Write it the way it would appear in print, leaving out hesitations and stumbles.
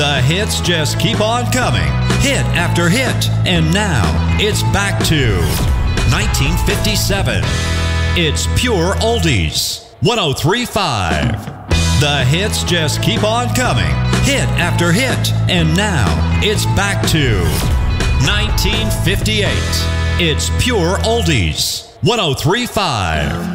The hits just keep on coming, hit after hit, and now it's back to 1957. It's pure oldies. 103.5. The hits just keep on coming, hit after hit, and now it's back to 1958. It's pure oldies. 103.5.